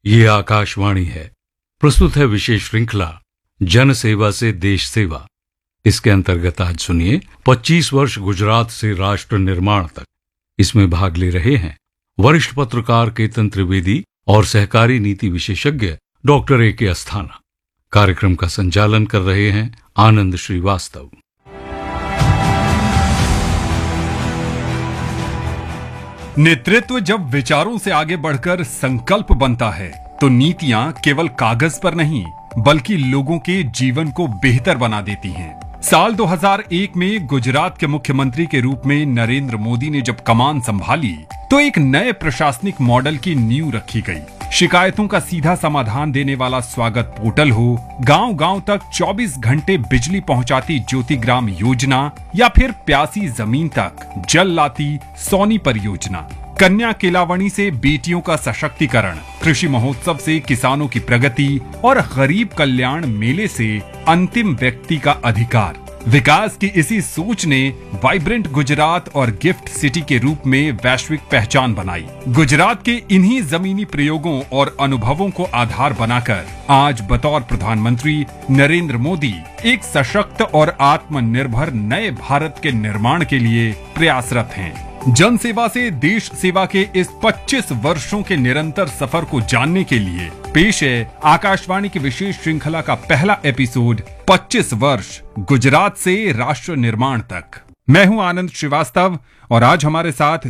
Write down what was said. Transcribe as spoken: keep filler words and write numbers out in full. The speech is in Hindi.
ये आकाशवाणी है। प्रस्तुत है विशेष श्रृंखला जन सेवा से देश सेवा। इसके अंतर्गत आज सुनिए पच्चीस वर्ष गुजरात से राष्ट्र निर्माण तक। इसमें भाग ले रहे हैं वरिष्ठ पत्रकार केतन त्रिवेदी और सहकारी नीति विशेषज्ञ डॉक्टर ए के अस्थाना। कार्यक्रम का संचालन कर रहे हैं आनंद श्रीवास्तव। नेतृत्व जब विचारों से आगे बढ़कर संकल्प बनता है तो नीतियां केवल कागज पर नहीं बल्कि लोगों के जीवन को बेहतर बना देती हैं। साल दो हज़ार एक में गुजरात के मुख्यमंत्री के रूप में नरेंद्र मोदी ने जब कमान संभाली तो एक नए प्रशासनिक मॉडल की नींव रखी गई। शिकायतों का सीधा समाधान देने वाला स्वागत पोर्टल हो, गांव-गांव तक चौबीस घंटे बिजली पहुंचाती ज्योतिग्राम योजना या फिर प्यासी जमीन तक जल लाती सोनी परियोजना, कन्या केलावणी से बेटियों का सशक्तिकरण, कृषि महोत्सव से किसानों की प्रगति और गरीब कल्याण मेले से अंतिम व्यक्ति का अधिकार। विकास की इसी सोच ने वाइब्रेंट गुजरात और गिफ्ट सिटी के रूप में वैश्विक पहचान बनाई। गुजरात के इन्हीं जमीनी प्रयोगों और अनुभवों को आधार बनाकर आज बतौर प्रधानमंत्री नरेंद्र मोदी एक सशक्त और आत्मनिर्भर नए भारत के निर्माण के लिए प्रयासरत हैं। जन सेवा से देश सेवा के इस पच्चीस वर्षों के निरंतर सफर को जानने के लिए पेश है आकाशवाणी की विशेष श्रृंखला का पहला एपिसोड पच्चीस वर्ष गुजरात से राष्ट्र निर्माण तक। मैं हूं आनंद श्रीवास्तव और आज हमारे साथ